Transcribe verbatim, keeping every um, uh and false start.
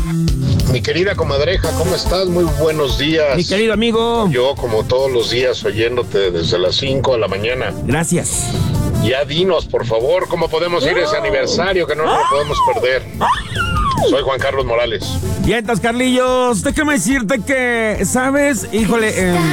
Mi querida comadreja, ¿cómo estás? Muy buenos días. Mi querido amigo. Yo, como todos los días, oyéndote desde las cinco de la mañana. Gracias. Ya dinos, por favor, cómo podemos ir a ese aniversario que no nos lo podemos perder. Soy Juan Carlos Morales. Vientos, Carlillos. Déjame decirte que, ¿sabes? Híjole, eh,